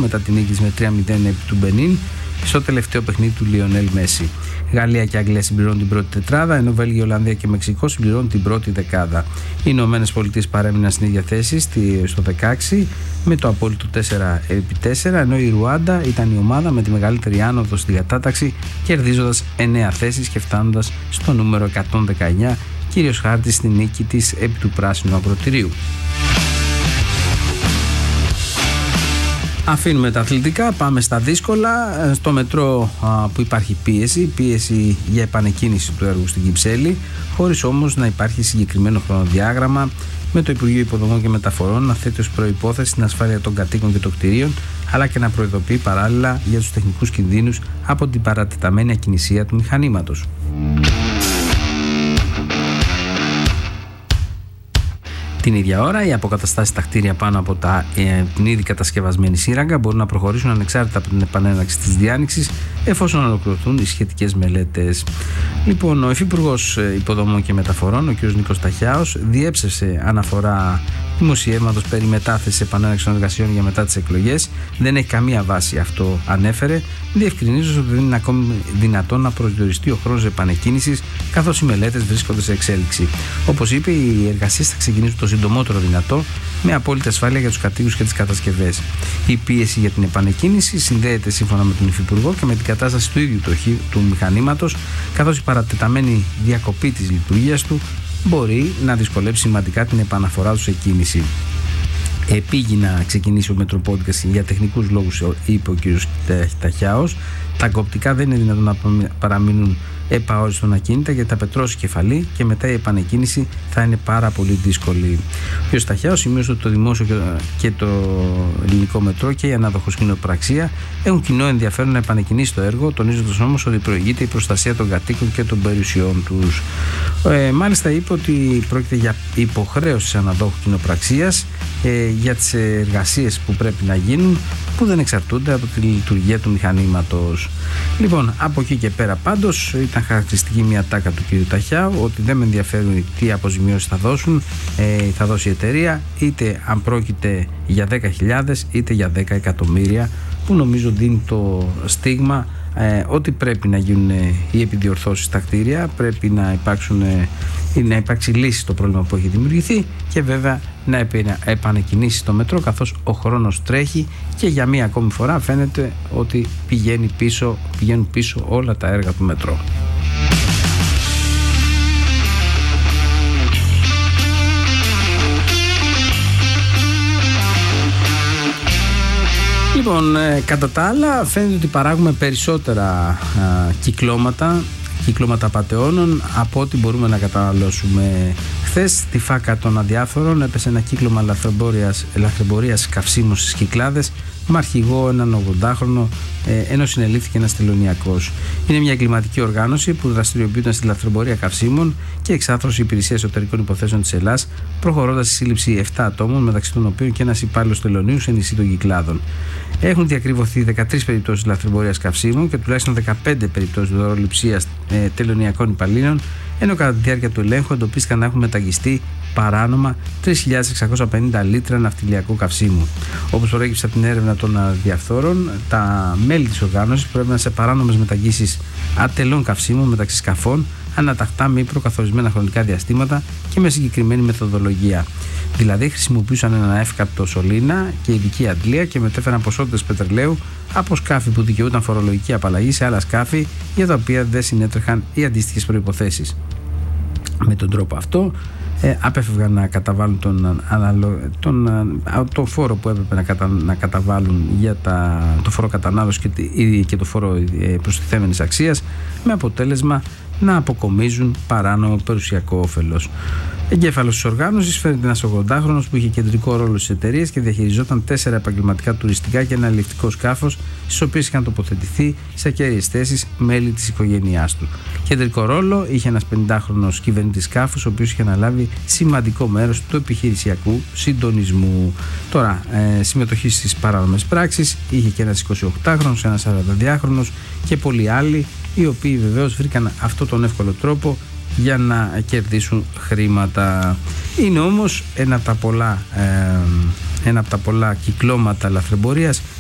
μετά την νίκη με 3-0 επί του Μπενίν στο τελευταίο παιχνίδι του Λιονέλ Μέση. Γαλλία και Αγγλία συμπληρώνουν την πρώτη τετράδα, ενώ Βέλγιο, Ολλανδία και Μεξικό συμπληρώνουν την πρώτη δεκάδα. Οι Ηνωμένες Πολιτείες παρέμειναν στην ίδια θέση στο 16 με το απόλυτο 4-4, ενώ η Ρουάντα ήταν η ομάδα με τη μεγαλύτερη άνοδο στη διατάταξη, κερδίζοντας 9 θέσεις και φτάνοντας στο νούμερο 119, κύριος χάρτης στη νίκη της επί του πράσινου ακροτηρίου. Αφήνουμε τα αθλητικά, πάμε στα δύσκολα. Στο μετρό που υπάρχει πίεση για επανεκκίνηση του έργου στην Κυψέλη, χωρίς όμως να υπάρχει συγκεκριμένο χρονοδιάγραμμα, με το Υπουργείο Υποδομών και Μεταφορών να θέτει ως προϋπόθεση την ασφάλεια των κατοίκων και των κτηρίων, αλλά και να προειδοποιεί παράλληλα για τους τεχνικούς κινδύνους από την παρατεταμένη ακινησία του μηχανήματος. Την ίδια ώρα, οι αποκαταστάσεις στα κτίρια πάνω από την ήδη κατασκευασμένη σύραγγα μπορούν να προχωρήσουν ανεξάρτητα από την επανέναρξη της διάνοιξης, εφόσον ολοκληρωθούν οι σχετικές μελέτες. Λοιπόν, ο Υφυπουργός Υποδομών και Μεταφορών, ο κ. Νίκος Ταχιάος, διέψευσε αναφορά δημοσιεύματος περί μετάθεσης επανέναρξης των εργασιών για μετά τις εκλογές. Δεν έχει καμία βάση, αυτό ανέφερε, διευκρινίζοντας ότι δεν είναι ακόμη δυνατόν να προσδιοριστεί ο χρόνος επανεκκίνησης, καθώς οι μελέτες βρίσκονται σε εξέλιξη. Όπως είπε, οι εργασίες θα ξεκινήσουν το συντομότερο δυνατό, με απόλυτη ασφάλεια για τους κατοίκους και τις κατασκευές. Η πίεση για την επανεκκίνηση συνδέεται, σύμφωνα με τον Υφυπουργό, και με την κατάσταση του ίδιου του μηχανήματος, καθώς η παρατεταμένη διακοπή της λειτουργίας του μπορεί να δυσκολέψει σημαντικά την επαναφορά του σε κίνηση. Επήγει να ξεκινήσει ο Μετροπόντικας για τεχνικούς λόγους, είπε ο κ. Ταχιάος. Τα κοπτικά δεν είναι δυνατόν να παραμείνουν επαόριστον ακίνητα, γιατί θα πετρώσει κεφαλή και μετά η επανεκκίνηση θα είναι πάρα πολύ δύσκολη. Ο κ. Ταχιάος σημείωσε ότι το δημόσιο και το ελληνικό μετρό και η ανάδοχος κοινοπραξία έχουν κοινό ενδιαφέρον να επανεκκινήσει το έργο, τονίζοντας όμως ότι προηγείται η προστασία των κατοίκων και των περιουσιών τους. Μάλιστα, είπε ότι πρόκειται για υποχρέωση αναδόχου κοινοπραξίας για τις εργασίες που πρέπει να γίνουν, που δεν εξαρτούνται από τη λειτουργία του μηχανήματος. Λοιπόν, από εκεί και πέρα πάντως ήταν χαρακτηριστική μια τάκα του κ. Ταχιάου, ότι δεν με ενδιαφέρουν τι αποζημιώσεις θα δώσει η εταιρεία, είτε αν πρόκειται για 10.000 είτε για 10 εκατομμύρια, που νομίζω δίνει το στίγμα ότι πρέπει να γίνουν οι επιδιορθώσεις στα κτίρια, πρέπει να υπάρξει λύση στο πρόβλημα που έχει δημιουργηθεί και βέβαια να επανεκκινήσει το μετρό, καθώς ο χρόνος τρέχει και για μία ακόμη φορά φαίνεται ότι πηγαίνουν πίσω όλα τα έργα του μετρό. Λοιπόν, κατά τα άλλα φαίνεται ότι παράγουμε περισσότερα κυκλώματα πατεώνων από ό,τι μπορούμε να καταναλώσουμε. Χθες στη φάκα των Αδιάφορων έπεσε ένα κύκλωμα λαθρεμπορίας καυσίμων στις Κυκλάδες, με αρχηγό έναν 80χρονο, ενώ συνελήφθηκε ένας τελωνειακός. Είναι μια εγκληματική οργάνωση που δραστηριοποιούνταν στη λαθρεμπορία καυσίμων και εξάθρωσε η Υπηρεσία Εσωτερικών Υποθέσεων της Ελλάδας, προχωρώντας στη σύλληψη 7 ατόμων, μεταξύ των οποίων και ένας υπάλληλος τελωνείου σε νησί των Κυκλάδων. Έχουν διακρύβωθεί 13 περιπτώσεις λαθρεμπορίας καυσίμων και τουλάχιστον 15 περιπτώσεις δωροληψίας τελωνειακών υπαλλήλων, ενώ κατά τη διάρκεια του ελέγχου εντοπίστηκαν να έχουν μεταγγιστεί παράνομα 3.650 λίτρα ναυτιλιακού καυσίμου. Όπως προέκυψε από την έρευνα των διαφθόρων, τα μέλη της οργάνωσης προέβαιναν σε παράνομες μεταγγίσεις ατελών καυσίμων μεταξύ σκαφών, αναταχτά με προκαθορισμένα χρονικά διαστήματα και με συγκεκριμένη μεθοδολογία. Δηλαδή, χρησιμοποιούσαν ένα εύκαπτο σωλήνα και ειδική αντλία και μετέφεραν ποσότητες πετρελαίου από σκάφη που δικαιούταν φορολογική απαλλαγή σε άλλα σκάφη για τα οποία δεν συνέτρεχαν οι αντίστοιχες προϋποθέσεις. Με τον τρόπο αυτό απέφευγαν να καταβάλουν τον φόρο που έπρεπε να καταβάλουν για το φόρο κατανάλωσης και το φόρο προστιθέμενης αξίας, με αποτέλεσμα να αποκομίζουν παράνομο περιουσιακό όφελος. Εγκέφαλος της οργάνωσης φαίνεται ένας 80χρονος που είχε κεντρικό ρόλο στις εταιρείες και διαχειριζόταν 4 επαγγελματικά τουριστικά και ένα αλλιευτικό σκάφος, στις οποίες είχαν τοποθετηθεί σε κέρυες θέσεις μέλη της οικογένειάς του. Κεντρικό ρόλο είχε ένας 50χρονος κυβερνήτης σκάφους, ο οποίος είχε αναλάβει σημαντικό μέρος του επιχειρησιακού συντονισμού. Τώρα, συμμετοχή στις παράνομες πράξεις είχε και ένας 28χρονος, ένας 42χρονος και πολλοί άλλοι, οι οποίοι βεβαίως βρήκαν αυτόν τον εύκολο τρόπο για να κερδίσουν χρήματα. Είναι όμως ένα από τα πολλά κυκλώματα λαθρεμπορίας